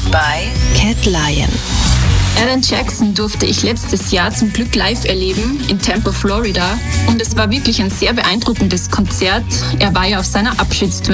by Cat Lion. Alan Jackson durfte ich letztes Jahr zum Glück live erleben in Tampa, Florida. Und es war wirklich ein sehr beeindruckendes Konzert. Er war ja auf seiner Abschiedstournee